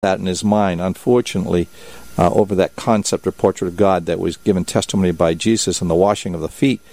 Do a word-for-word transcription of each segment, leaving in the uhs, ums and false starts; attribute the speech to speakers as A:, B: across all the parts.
A: that in his mind, unfortunately, uh, over that concept or portrait of God that was given testimony by Jesus and the washing of the feet.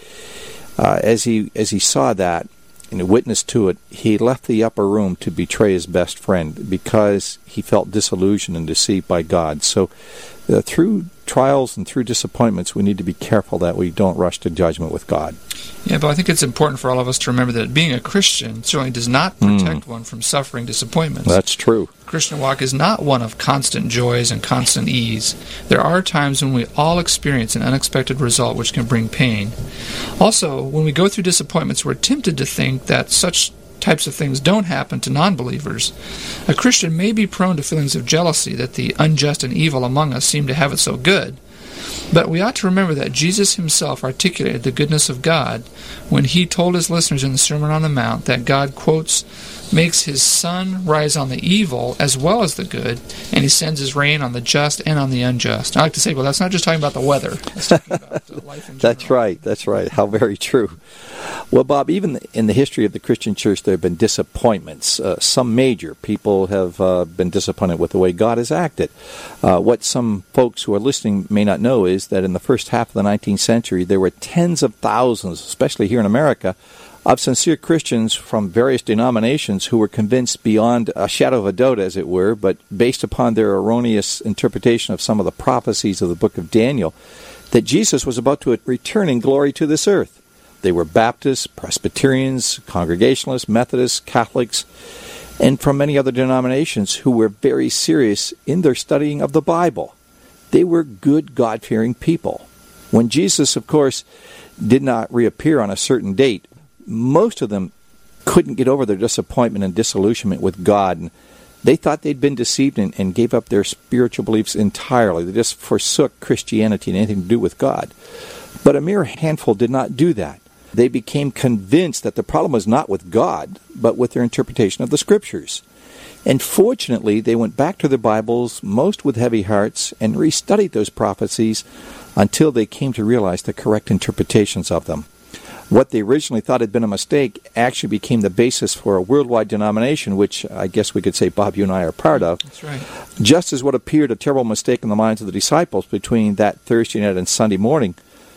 A: Uh, as he as he saw that and witnessed to it, he left the upper room to betray his best friend because he felt disillusioned and deceived by God. So uh, through trials and through disappointments, we need to be careful that we don't rush to judgment with God.
B: Yeah, but I think it's important for all of us to remember that being a Christian certainly does not protect mm. one from suffering disappointments.
A: That's true.
B: The Christian walk is not one of constant joys and constant ease. There are times when we all experience an unexpected result which can bring pain. Also, when we go through disappointments, we're tempted to think that such types of things don't happen to non-believers. A Christian may be prone to feelings of jealousy that the unjust and evil among us seem to have it so good. But we ought to remember that Jesus himself articulated the goodness of God when he told his listeners in the Sermon on the Mount that God, quotes, makes his sun rise on the evil as well as the good, and he sends his rain on the just and on the unjust. I like to say, well, that's not just talking about the weather. That's talking about uh, life in general.
A: That's right. That's right. How very true. Well, Bob, even in the history of the Christian church, there have been disappointments. Uh, some major people have uh, been disappointed with the way God has acted. Uh, what some folks who are listening may not know is that in the first half of the nineteenth century, there were tens of thousands, especially here in America, of sincere Christians from various denominations who were convinced beyond a shadow of a doubt, as it were, but based upon their erroneous interpretation of some of the prophecies of the book of Daniel, that Jesus was about to return in glory to this earth. They were Baptists, Presbyterians, Congregationalists, Methodists, Catholics, and from many other denominations who were very serious in their studying of the Bible. They were good, God-fearing people. When Jesus, of course, did not reappear on a certain date, most of them couldn't get over their disappointment and disillusionment with God. And they thought they'd been deceived and, and gave up their spiritual beliefs entirely. They just forsook Christianity and anything to do with God. But a mere handful did not do that. They became convinced that the problem was not with God, but with their interpretation of the Scriptures. And fortunately, they went back to their Bibles, most with heavy hearts, and restudied those prophecies until they came to realize the correct interpretations of them. What they originally thought had been a mistake actually became the basis for a worldwide denomination, which I guess we could say Bob, you and I are part of.
B: That's right.
A: Just as what appeared a terrible mistake in the minds of the disciples between that Thursday night and Sunday morning,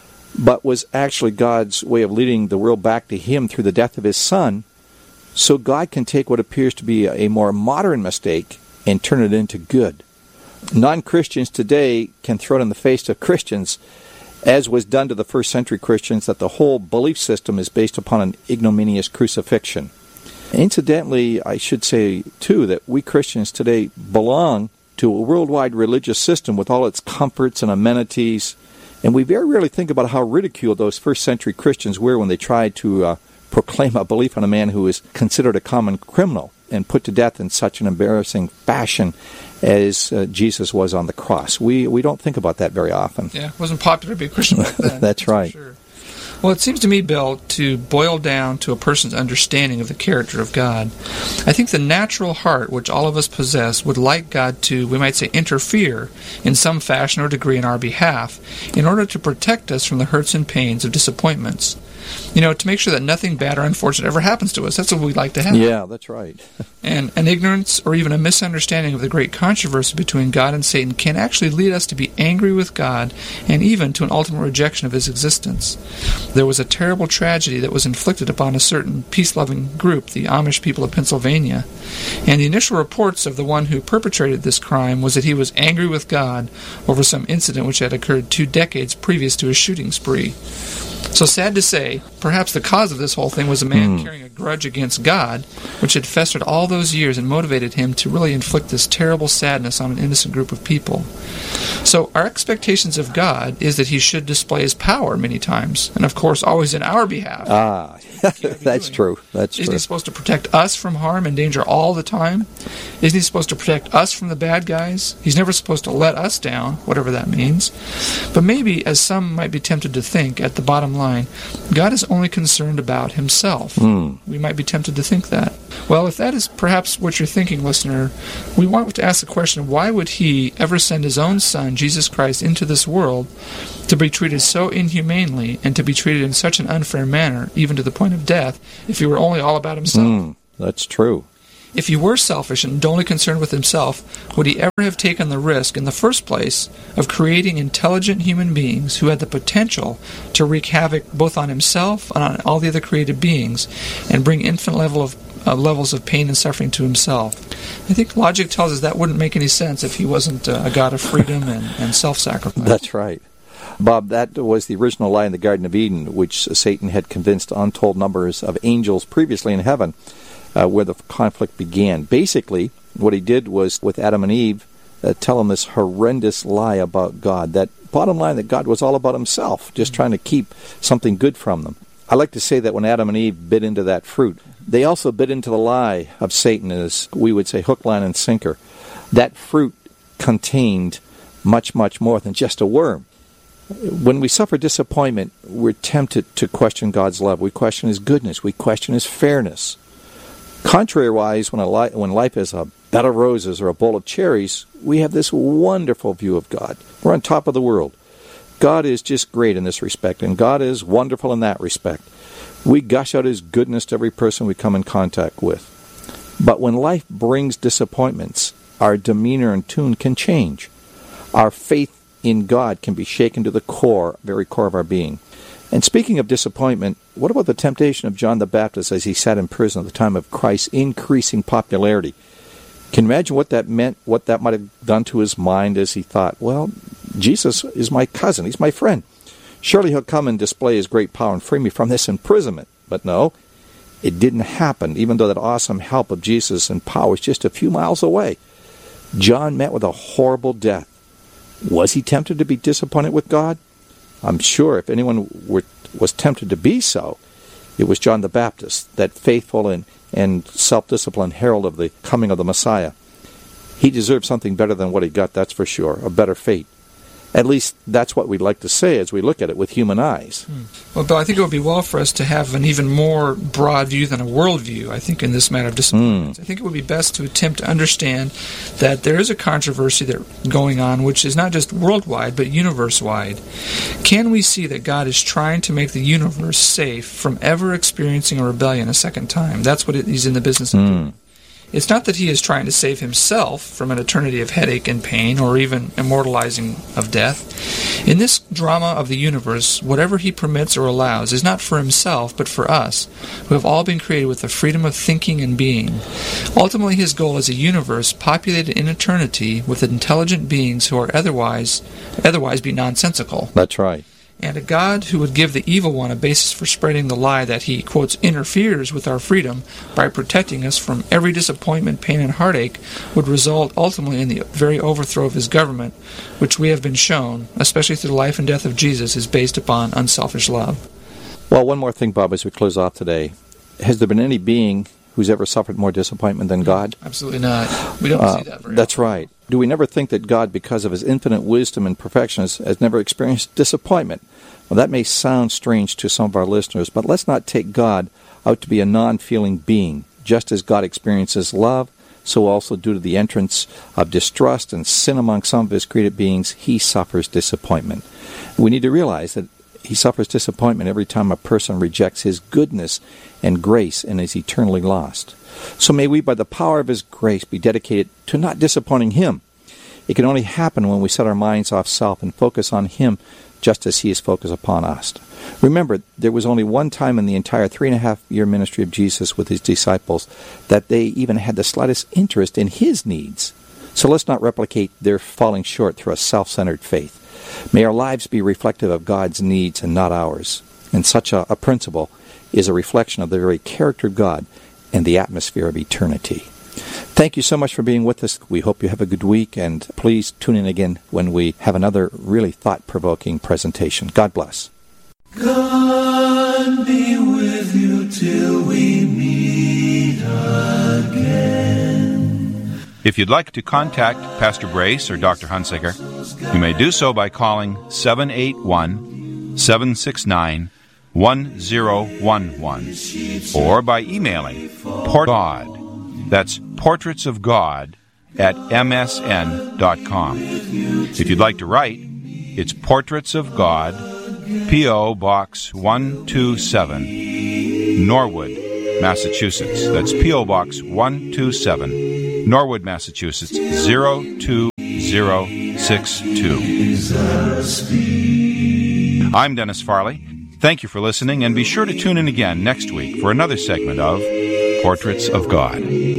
A: but was actually God's way of leading the world back to Him through the death of His Son, so God can take what appears to be a more modern mistake and turn it into good. Non-Christians today can throw it in the face of Christians, as was done to the first century Christians, that the whole belief system is based upon an ignominious crucifixion. Incidentally, I should say, too, that we Christians today belong to a worldwide religious system with all its comforts and amenities, and we very rarely think about how ridiculed those first century Christians were when they tried to uh, proclaim a belief on a man who was considered a common criminal and put to death in such an embarrassing fashion as uh, Jesus was on the cross. We we don't think about that very often.
B: Yeah, it wasn't popular to be a Christian back then.
A: That's,
B: that's
A: right.
B: Sure. Well, it seems to me, Bill, to boil down to a person's understanding of the character of God, I think the natural heart which all of us possess would like God to, we might say, interfere in some fashion or degree in our behalf in order to protect us from the hurts and pains of disappointments. You know, to make sure that nothing bad or unfortunate ever happens to us. That's what we'd like to have.
A: Yeah, that's right.
B: And an ignorance or even a misunderstanding of the great controversy between God and Satan can actually lead us to be angry with God and even to an ultimate rejection of His existence. There was a terrible tragedy that was inflicted upon a certain peace-loving group, the Amish people of Pennsylvania. And the initial reports of the one who perpetrated this crime was that he was angry with God over some incident which had occurred two decades previous to his shooting spree. So sad to say, perhaps the cause of this whole thing was a man mm. carrying a grudge against God, which had festered all those years and motivated him to really inflict this terrible sadness on an innocent group of people. So our expectations of God is that He should display His power many times, and of course always in our behalf.
A: Ah, that's true. That's
B: Isn't
A: true.
B: He supposed to protect us from harm and danger all the time? Isn't He supposed to protect us from the bad guys? He's never supposed to let us down, whatever that means. But maybe, as some might be tempted to think, at the bottom line, God is only concerned about Himself.
A: Mm.
B: We might be tempted to think that. Well, if that is perhaps what you're thinking, listener, we want to ask the question, why would He ever send His own Son, Jesus Christ, into this world to be treated so inhumanely and to be treated in such an unfair manner, even to the point of death, if He were only all about Himself?
A: Mm, that's true.
B: If he were selfish and only concerned with himself, would he ever have taken the risk, in the first place, of creating intelligent human beings who had the potential to wreak havoc both on himself and on all the other created beings, and bring infinite level of uh, levels of pain and suffering to himself? I think logic tells us that wouldn't make any sense if he wasn't uh, a God of freedom and, and self-sacrifice.
A: That's right. Bob, that was the original lie in the Garden of Eden, which Satan had convinced untold numbers of angels previously in heaven, uh, where the conflict began. Basically, what he did was, with Adam and Eve, uh, tell them this horrendous lie about God. That bottom line, that God was all about himself, just trying to keep something good from them. I like to say that when Adam and Eve bit into that fruit, they also bit into the lie of Satan, as we would say, hook, line, and sinker. That fruit contained much, much more than just a worm. When we suffer disappointment, we're tempted to question God's love. We question his goodness. We question his fairness. Contrariwise, when, a li- when life is a bed of roses or a bowl of cherries, we have this wonderful view of God. We're on top of the world. God is just great in this respect, and God is wonderful in that respect. We gush out his goodness to every person we come in contact with. But when life brings disappointments, our demeanor and tune can change. Our faith in God can be shaken to the core, very core of our being. And speaking of disappointment, what about the temptation of John the Baptist as he sat in prison at the time of Christ's increasing popularity? Can you imagine what that meant, what that might have done to his mind as he thought, well, Jesus is my cousin, he's my friend. Surely he'll come and display his great power and free me from this imprisonment. But no, it didn't happen, even though that awesome help of Jesus and power was just a few miles away. John met with a horrible death. Was he tempted to be disappointed with God? I'm sure if anyone were, was tempted to be so, it was John the Baptist, that faithful and, and self-disciplined herald of the coming of the Messiah. He deserved something better than what he got, that's for sure, a better fate. At least that's what we'd like to say as we look at it with human eyes.
B: Hmm. Well, Bill, I think it would be well for us to have an even more broad view than a world view, I think, in this matter of disappointment. Hmm. I think it would be best to attempt to understand that there is a controversy that going on which is not just worldwide, but universe-wide. Can we see that God is trying to make the universe safe from ever experiencing a rebellion a second time? That's what it, he's in the business of doing. Hmm. It's not that he is trying to save himself from an eternity of headache and pain, or even immortalizing of death. In this drama of the universe, whatever he permits or allows is not for himself, but for us, who have all been created with the freedom of thinking and being. Ultimately, his goal is a universe populated in eternity with intelligent beings who are otherwise, otherwise be nonsensical.
A: That's right.
B: And a God who would give the evil one a basis for spreading the lie that he, quotes, interferes with our freedom by protecting us from every disappointment, pain, and heartache would result ultimately in the very overthrow of his government, which we have been shown, especially through the life and death of Jesus, is based upon unselfish love.
A: Well, one more thing, Bob, as we close off today. Has there been any being who's ever suffered more disappointment than God?
B: Absolutely not. We don't uh, see that very
A: That's
B: often.
A: right. Do we never think that God, because of his infinite wisdom and perfection, has, has never experienced disappointment? Well, that may sound strange to some of our listeners, but let's not take God out to be a non-feeling being. Just as God experiences love, so also due to the entrance of distrust and sin among some of his created beings, he suffers disappointment. We need to realize that he suffers disappointment every time a person rejects his goodness and grace and is eternally lost. So may we, by the power of his grace, be dedicated to not disappointing him. It can only happen when we set our minds off self and focus on him just as he is focused upon us. Remember, there was only one time in the entire three and a half year ministry of Jesus with his disciples that they even had the slightest interest in his needs. So let's not replicate their falling short through a self-centered faith. May our lives be reflective of God's needs and not ours. And such a, a principle is a reflection of the very character of God and the atmosphere of eternity. Thank you so much for being with us. We hope you have a good week, and please tune in again when we have another really thought-provoking presentation. God bless.
C: God be with you till we meet again.
D: If you'd like to contact Pastor Brace or Doctor Hunsaker, you may do so by calling seven eight one, seven six nine, one zero one one or by emailing Port God. That's Portraits of God at m s n dot com. If you'd like to write, it's Portraits of God, P O. Box one two seven, Norwood, Massachusetts. That's P O. Box one two seven, Norwood, Massachusetts zero two zero six two. I'm Dennis Farley. Thank you for listening, and be sure to tune in again next week for another segment of Portraits of God.